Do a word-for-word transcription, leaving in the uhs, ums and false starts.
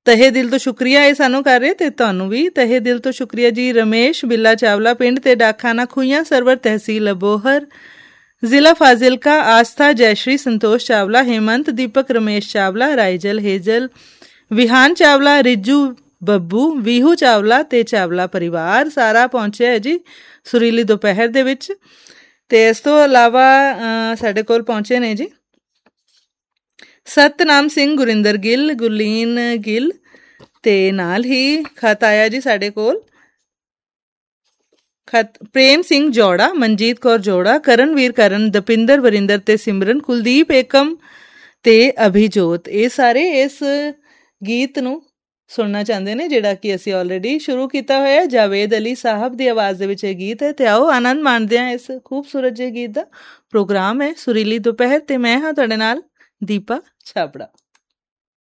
ਤਹੇ ਦਿਲ ਤੋਂ ਸ਼ੁਕਰੀਆ ਇਹ ਸਾਨੂੰ ਕਰ ਰਹੇ ਤੇ ਤੁਹਾਨੂੰ ਵੀ ਤਹੇ ਦਿਲ ਤੋਂ ਸ਼ੁਕਰੀਆ ਜੀ। ਰਮੇਸ਼ ਬਿੱਲਾ ਚਾਵਲਾ ਪਿੰਡ ਤੇ ਡਾਕਖਾਨਾ ਖੂਹੀਆਂ ਸਰਵਰ ਤਹਿਸੀਲ ਅਬੋਹਰ ਜ਼ਿਲ੍ਹਾ ਫਾਜ਼ਿਲਕਾ। ਆਸਥਾ ਜੈਸ਼ਰੀ ਸੰਤੋਸ਼ ਚਾਵਲਾ ਹੇਮੰਤ ਦੀਪਕ ਰਮੇਸ਼ ਚਾਵਲਾ ਰਾਈਜਲ ਹੇਜਲ ਵਿਹਾਨ ਚਾਵਲਾ ਰਿਜੂ ਬੱਬੂ ਵੀਹੂ ਚਾਵਲਾ ਤੇ ਚਾਵਲਾ ਪਰਿਵਾਰ ਸਾਰਾ ਪਹੁੰਚਿਆ ਹੈ ਜੀ ਸੁਰੀਲੀ ਦੁਪਹਿਰ ਦੇ ਵਿੱਚ। ਤੇ ਇਸ ਤੋਂ ਇਲਾਵਾ ਸਾਡੇ ਕੋਲ ਪਹੁੰਚੇ ਨੇ ਜੀ ਸਤਨਾਮ ਸਿੰਘ ਗੁਰਿੰਦਰ ਗਿੱਲ ਗੁਰਲੀਨ ਗਿੱਲ ਤੇ ਨਾਲ ਹੀ ਖਤ ਆਇਆ ਜੀ ਸਾਡੇ ਕੋਲ ਖਤ ਪ੍ਰੇਮ ਸਿੰਘ ਜੋੜਾ ਮਨਜੀਤ ਕੌਰ ਜੋੜਾ ਕਰਨਵੀਰ ਕਰਨ ਦਪਿੰਦਰ ਵਰਿੰਦਰ ਤੇ ਸਿਮਰਨ ਕੁਲਦੀਪ ਏਕਮ ਤੇ ਅਭਿਜੋਤ ਇਹ ਸਾਰੇ ਇਸ ਗੀਤ ਨੂੰ ਸੁਣਨਾ ਚਾਹੁੰਦੇ ਨੇ ਜਿਹੜਾ ਕਿ ਅਸੀਂ ਆਲਰੇਡੀ ਸ਼ੁਰੂ ਕੀਤਾ ਹੋਇਆ ਜਾਵੇਦ ਅਲੀ ਸਾਹਿਬ ਦੀ ਆਵਾਜ਼ ਦੇ ਵਿੱਚ ਇਹ ਗੀਤ ਹੈ। ਤੇ ਆਓ ਆਨੰਦ ਮਾਣਦੇ ਹਾਂ ਇਸ ਖੂਬਸੂਰਤ ਜਿਹੇ ਗੀਤ ਦਾ। ਪ੍ਰੋਗਰਾਮ ਹੈ ਸੁਰੀਲੀ ਦੁਪਹਿਰ ਤੇ ਮੈਂ ਹਾਂ ਤੁਹਾਡੇ ਨਾਲ ਦੀਪਾ ਛਾਬੜਾ।